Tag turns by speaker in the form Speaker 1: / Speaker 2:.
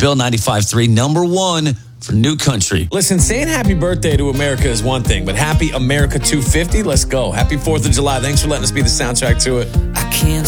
Speaker 1: Nashville, 95.3, number one for New Country.
Speaker 2: Listen, saying happy birthday to America is one thing, but happy America 250, let's go. Happy 4th of July. Thanks for letting us be the soundtrack to it.
Speaker 3: I can't